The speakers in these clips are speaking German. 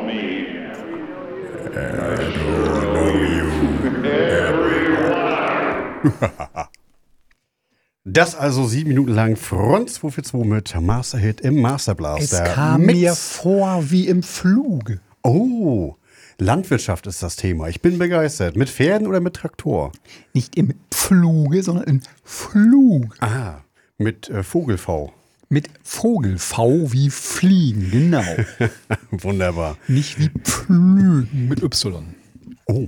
Das also 7 Minuten lang Front 242 mit Masterhit im Masterblaster. Es kam mir vor wie im Flug. Oh, Landwirtschaft ist das Thema. Ich bin begeistert. Mit Pferden oder mit Traktor? Nicht im Pfluge, sondern im Flug. Ah, mit Vogel-V. Mit Vogel-V wie Fliegen, genau. Wunderbar. Nicht wie Pflügen mit Y. Oh.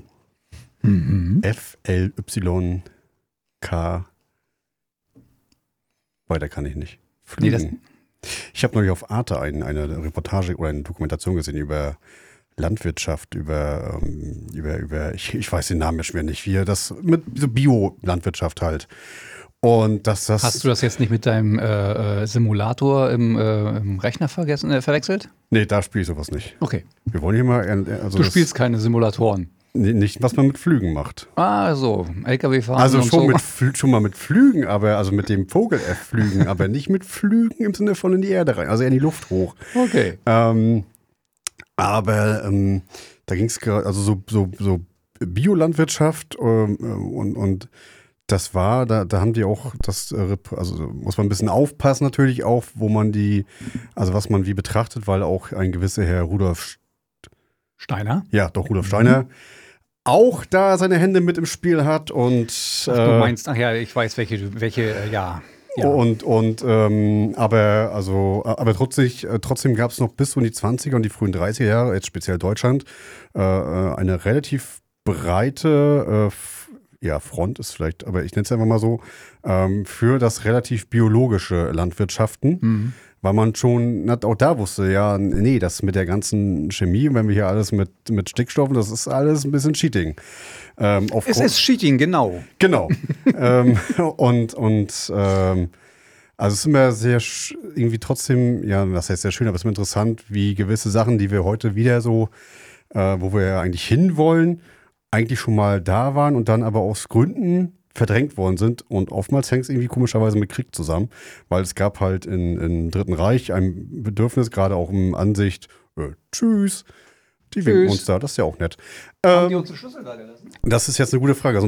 F-L-Y-K. Weiter kann ich nicht. Flügen. Ich habe neulich auf Arte eine Reportage oder eine Dokumentation gesehen über Landwirtschaft, über ich weiß den Namen ja schwer nicht, wie das mit so Bio-Landwirtschaft halt. Und das. Hast du das jetzt nicht mit deinem Simulator im Rechner verwechselt? Nee, da spiele ich sowas nicht. Okay. Wir wollen hier mal. Also du spielst keine Simulatoren. Nicht, was man mit Flügen macht. Ah, so. LKW fahren. Also und schon, so. schon mal mit Flügen, aber also mit dem Vogel Flügen, aber nicht mit Flügen im Sinne von in die Erde rein, also in die Luft hoch. Okay. Aber da ging es gerade, also so Biolandwirtschaft und das war, da haben die auch das, also muss man ein bisschen aufpassen natürlich auch, wo man also was man wie betrachtet, weil auch ein gewisser Herr Rudolf Steiner? Ja, doch, Rudolf Steiner. Auch da seine Hände mit im Spiel hat und du meinst, ach ja, ich weiß welche, ja. Aber trotzdem gab es noch bis in die 20er und die frühen 30er Jahre, jetzt speziell Deutschland, eine relativ breite Front ist vielleicht, aber ich nenne es einfach mal so, für das relativ biologische Landwirtschaften. Weil man schon auch da wusste, ja, nee, das mit der ganzen Chemie, wenn wir hier alles mit Stickstoffen, das ist alles ein bisschen Cheating. Es ist Cheating, genau. Genau. Also es ist immer sehr, irgendwie trotzdem, ja, das heißt sehr schön, aber es ist immer interessant, wie gewisse Sachen, die wir heute wieder so, wo wir ja eigentlich hinwollen, eigentlich schon mal da waren und dann aber aus Gründen verdrängt worden sind und oftmals hängt es irgendwie komischerweise mit Krieg zusammen, weil es gab halt im Dritten Reich ein Bedürfnis, gerade auch in Ansicht, tschüss, die winken uns da, das ist ja auch nett. Haben die uns den Schlüssel da gelassen? Das ist jetzt eine gute Frage.